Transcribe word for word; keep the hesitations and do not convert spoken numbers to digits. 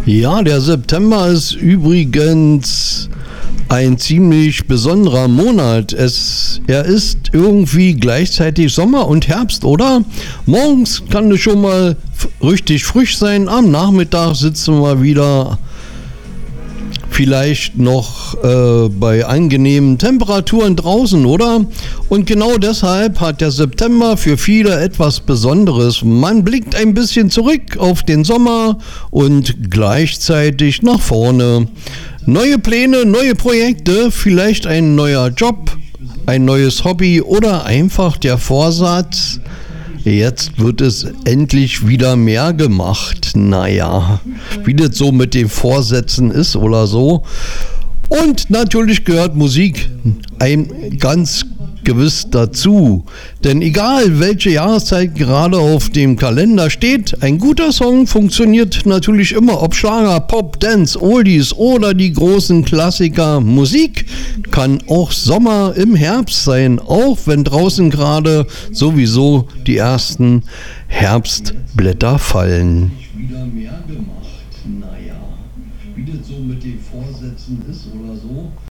Ja, der September ist übrigens ein ziemlich besonderer Monat. Es, er ist irgendwie gleichzeitig Sommer und Herbst, oder? Morgens kann es schon mal f- richtig frisch sein. Am Nachmittag sitzen wir wieder vielleicht noch äh, bei angenehmen Temperaturen draußen, oder? Und genau deshalb hat der September für viele etwas Besonderes. Man blickt ein bisschen zurück auf den Sommer und gleichzeitig nach vorne. Neue Pläne, neue Projekte, vielleicht ein neuer Job, ein neues Hobby oder einfach der Vorsatz, jetzt wird es endlich wieder mehr gemacht. Naja, wie das so mit den Vorsätzen ist oder so. Und natürlich gehört Musik ein ganz gewiss dazu. Denn egal welche Jahreszeit gerade auf dem Kalender steht, ein guter Song funktioniert natürlich immer. Ob Schlager, Pop, Dance, Oldies oder die großen Klassiker. Musik kann auch Sommer im Herbst sein, auch wenn draußen gerade sowieso die ersten Herbstblätter fallen. Wieder mehr gemacht. Naja, wie das so mit den Vorsätzen ist oder so.